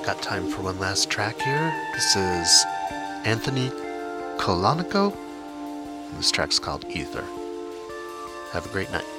Got time for one last track here. This is Anthony Colonico. This track's called Ether. Have a great night.